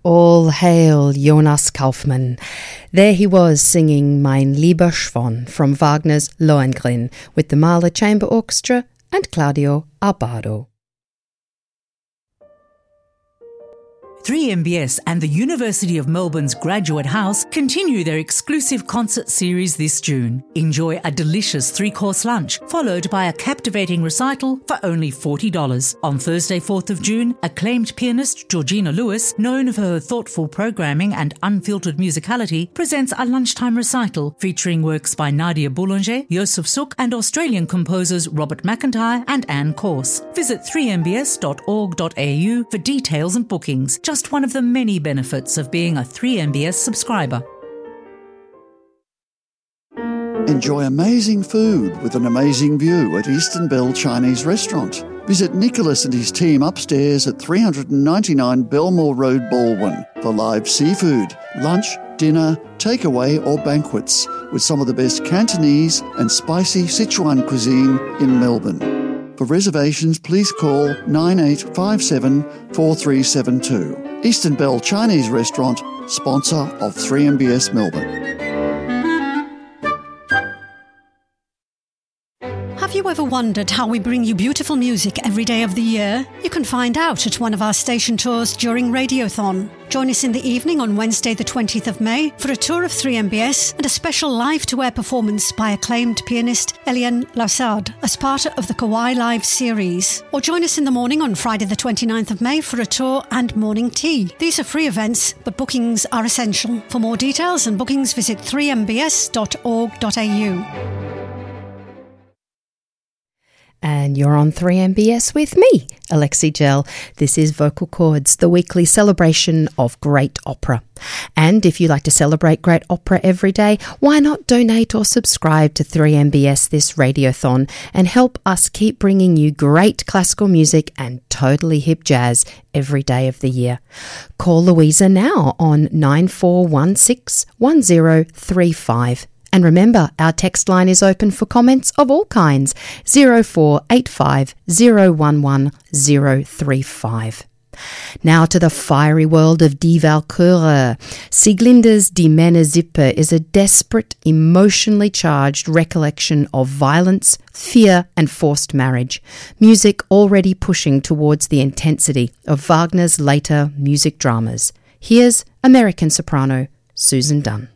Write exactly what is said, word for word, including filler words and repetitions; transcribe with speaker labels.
Speaker 1: All hail Jonas Kaufmann. There he was singing Mein lieber Schwan from Wagner's Lohengrin with the Mahler Chamber Orchestra and Claudio Abbado.
Speaker 2: three M B S and the University of Melbourne's Graduate House continue their exclusive concert series this June. Enjoy a delicious three-course lunch, followed by a captivating recital for only forty dollars. On Thursday, fourth of June, acclaimed pianist Georgina Lewis, known for her thoughtful programming and unfiltered musicality, presents a lunchtime recital featuring works by Nadia Boulanger, Joseph Suk, and Australian composers Robert McIntyre and Anne Corse. Visit three m b s dot org dot a u for details and bookings. Just one of the many benefits of being a three M B S subscriber.
Speaker 3: Enjoy amazing food with an amazing view at Eastern Bell Chinese Restaurant. Visit Nicholas and his team upstairs at three ninety-nine Belmore Road, Baldwin for live seafood, lunch, dinner, takeaway or banquets with some of the best Cantonese and spicy Sichuan cuisine in Melbourne. For reservations, please call nine eight five seven, four three seven two. Eastern Bell Chinese Restaurant, sponsor of three M B S Melbourne.
Speaker 4: Have you ever wondered how we bring you beautiful music every day of the year? You can find out at one of our station tours during Radiothon. Join us in the evening on Wednesday the twentieth of May for a tour of three M B S and a special live-to-air performance by acclaimed pianist Eliane Lassard as part of the Kawai Live series. Or join us in the morning on Friday the twenty-ninth of May for a tour and morning tea. These are free events, but bookings are essential. For more details and bookings, visit three m b s dot org dot a u.
Speaker 1: And you're on three M B S with me, Alexi Gell. This is Vocal Chords, the weekly celebration of great opera. And if you like to celebrate great opera every day, why not donate or subscribe to three M B S this Radiothon and help us keep bringing you great classical music and totally hip jazz every day of the year. Call Louisa now on nine four one six, one zero three five. And remember, our text line is open for comments of all kinds, zero four eight five, zero one one, zero three five. Now to the fiery world of Die Walküre. Sieglinde's Die Männersippe is a desperate, emotionally charged recollection of violence, fear and forced marriage. Music already pushing towards the intensity of Wagner's later music dramas. Here's American soprano Susan Dunn.